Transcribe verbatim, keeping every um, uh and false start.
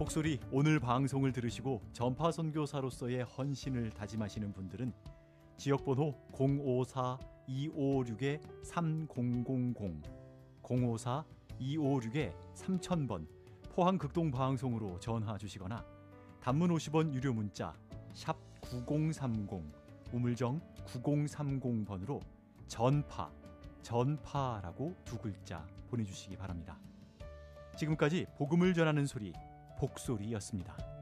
복소리 오늘 방송을 들으시고 전파선교사로서의 헌신을 다짐하시는 분들은 지역번호 공오사 이오육 삼공공공 공오사 이오육 삼천 번 포항극동방송으로 전화 주시거나 단문 오십 원 유료 문자 샵 구공삼공 우물정 구공삼공 번으로 전파, 전파라고 두 글자 보내주시기 바랍니다. 지금까지 복음을 전하는 소리 복소리였습니다.